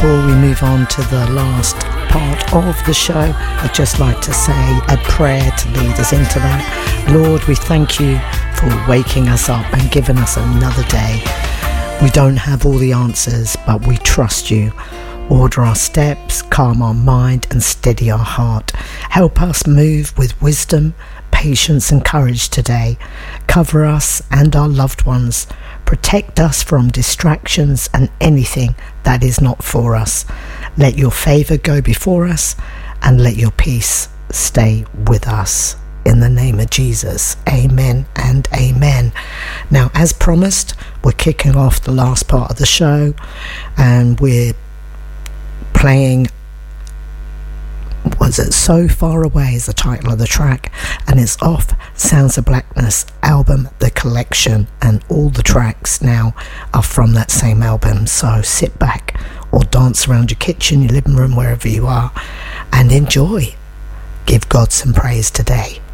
Before we move on to the last part of the show, I'd just like to say a prayer to lead us into that. Lord, we thank you for waking us up and giving us another day. We don't have all the answers, but we trust you. Order our steps, calm our mind and steady our heart. Help us move with wisdom, patience and courage today. Cover us and our loved ones. Protect us from distractions and anything that is not for us. Let your favour go before us and let your peace stay with us. In the name of Jesus, amen and amen. Now, as promised, we're kicking off the last part of the show and we're playing So Far Away is the title of the track, and it's off Sounds of Blackness album, The Collection, and all the tracks now are from that same album. So sit back or dance around your kitchen, your living room, wherever you are, and enjoy. Give God some praise today.